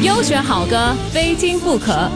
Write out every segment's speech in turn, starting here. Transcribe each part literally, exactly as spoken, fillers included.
优选好歌，非听不可。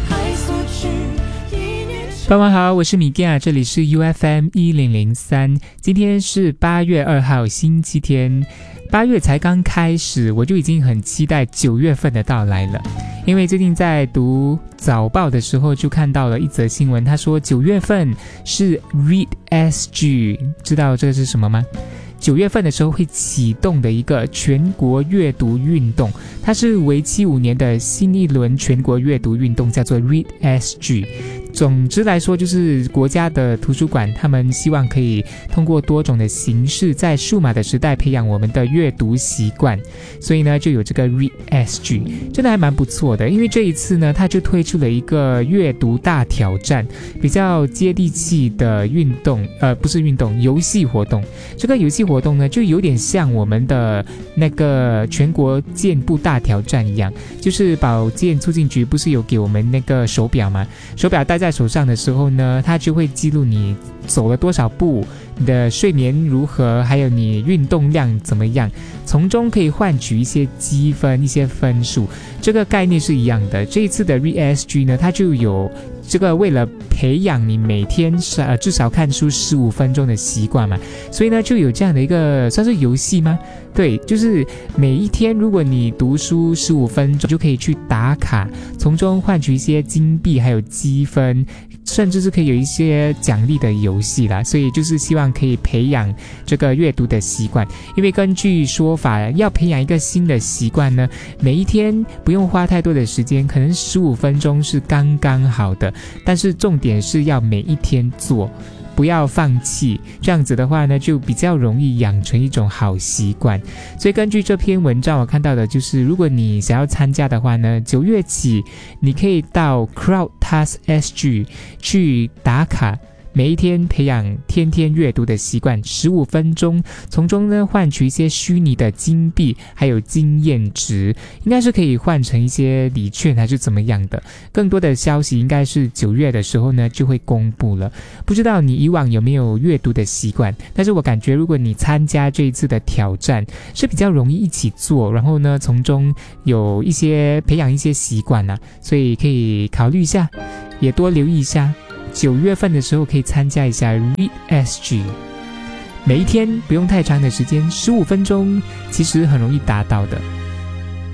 傍晚好，我是米健，这里是 U F M 一零零三。今天是八月二号，星期天。八月才刚开始，我就已经很期待九月份的到来了。因为最近在读早报的时候，就看到了一则新闻，他说九月份是 Read S G， 知道这个是什么吗？九月份的时候会启动的一个全国阅读运动，它是为期五年的新一轮全国阅读运动，叫做 Read S G。总之来说，就是国家的图书馆，他们希望可以通过多种的形式，在数码的时代培养我们的阅读习惯，所以呢，就有这个 Read S G， 真的还蛮不错的。因为这一次呢，他就推出了一个阅读大挑战，比较接地气的运动，呃，不是运动，游戏活动。这个游戏活动呢，就有点像我们的那个全国健步大挑战一样，就是保健促进局不是有给我们那个手表吗？手表戴在手上的时候呢，它就会记录你走了多少步，你的睡眠如何，还有你运动量怎么样，从中可以换取一些积分，一些分数。这个概念是一样的。这一次的 Read S G 呢，它就有这个为了培养你每天呃至少看书十五分钟的习惯嘛，所以呢就有这样的一个算是游戏吗？对，就是每一天如果你读书十五分钟，就可以去打卡，从中换取一些金币还有积分，甚至是可以有一些奖励的游戏啦。所以就是希望可以培养这个阅读的习惯。因为根据说法，要培养一个新的习惯呢，每一天不用花太多的时间，可能十五分钟是刚刚好的，但是重点是要每一天做，不要放弃，这样子的话呢，就比较容易养成一种好习惯。所以根据这篇文章我看到的就是，如果你想要参加的话呢，九月起你可以到 Crowdtask S G 去打卡，每一天培养天天阅读的习惯十五分钟，从中呢换取一些虚拟的金币还有经验值，应该是可以换成一些礼券还是怎么样的。更多的消息应该是九月的时候呢就会公布了。不知道你以往有没有阅读的习惯，但是我感觉如果你参加这一次的挑战是比较容易一起做，然后呢从中有一些培养一些习惯啊，所以可以考虑一下，也多留意一下。九月份的时候可以参加一下 Read S G， 每一天不用太长的时间，十五分钟其实很容易达到的。